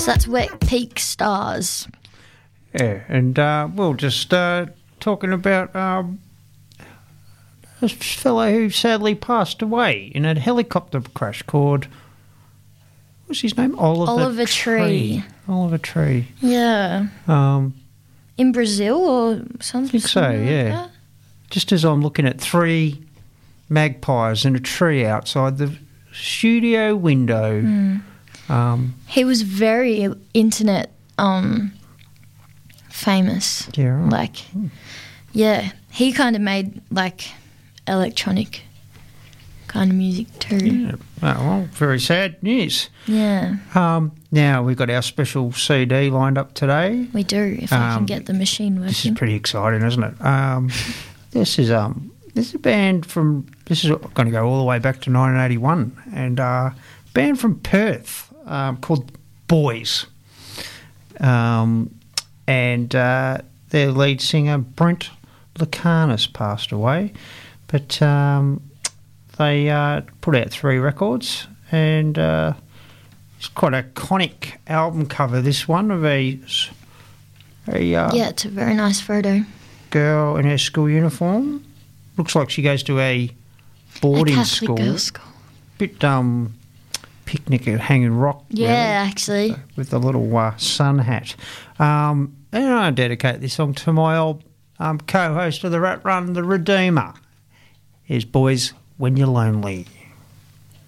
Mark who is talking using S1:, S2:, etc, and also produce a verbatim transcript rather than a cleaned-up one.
S1: So that's Wet Peak Stars.
S2: Yeah, and uh, we're just uh, talking about um, this fellow who sadly passed away in a helicopter crash called, what's his name? Oliver,
S1: Oliver Tree.
S2: Tree. Oliver Tree.
S1: Yeah.
S2: Um,
S1: in Brazil or something?
S2: I think so,
S1: like
S2: yeah.
S1: that?
S2: Just as I'm looking at three magpies in a tree outside the studio window.
S1: Mm.
S2: Um,
S1: he was very internet um, famous.
S2: Yeah, right.
S1: Like,
S2: mm.
S1: yeah, he kind of made like electronic kind of music too.
S2: Yeah. Oh, well, very sad news.
S1: Yeah.
S2: Um, now we've got our special C D lined up today.
S1: We do, if I
S2: Um,
S1: can get the machine working.
S2: This is pretty exciting, isn't it? Um, this is um, this is a band from. This is going to go all the way back to nineteen eighty-one, and uh, a band from Perth um, called Boys, um, and uh, their lead singer Brent Lucanis passed away, but um, they uh, put out three records, and uh, it's quite an iconic album cover. This one of a a uh,
S1: yeah, it's a very nice photo.
S2: girl in her school uniform. Looks like she goes to a boarding
S1: a Catholic
S2: school.
S1: girls' school.
S2: Bit um, picnic at Hanging Rock.
S1: Yeah,
S2: really,
S1: actually.
S2: with the little uh, sun hat. Um, and I dedicate this song to my old um, co-host of the Rat Run, the Redeemer. Here's Boys When You're Lonely.